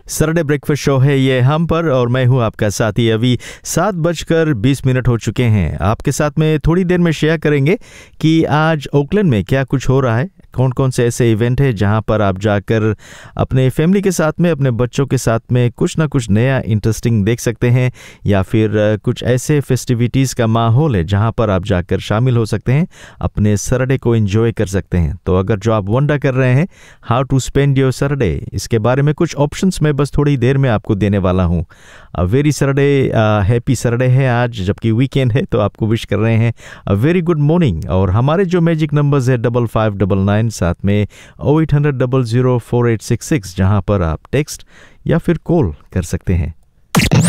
Saturday breakfast show है ये हम पर, और मैं हूं आपका साथी। अभी 7:20 हो चुके हैं। आपके साथ में थोड़ी देर में शेयर करेंगे कि आज ओकलैंड में क्या कुछ हो रहा है, कौन कौन से ऐसे इवेंट है जहां पर आप जाकर अपने फैमिली के साथ में, अपने बच्चों के साथ में कुछ ना कुछ नया इंटरेस्टिंग देख सकते हैं, या फिर कुछ ऐसे फेस्टिविटीज़ का माहौल है जहां पर आप जाकर शामिल हो सकते हैं, अपने सैटरडे को एंजॉय कर सकते हैं। तो अगर जो आप वंडर कर रहे हैं how to spend your Saturday, इसके बारे में कुछ ऑप्शंस मैं बस थोड़ी देर में आपको देने वाला हूं। वेरी सैटरडे, हैप्पी सैटरडे है आज, जबकि वीकेंड है, तो आपको विश कर रहे हैं अ वेरी गुड मॉर्निंग। और हमारे जो मैजिक नंबर्स है 5599, साथ में 0800 004866, जहां पर आप टेक्स्ट या फिर कॉल कर सकते हैं।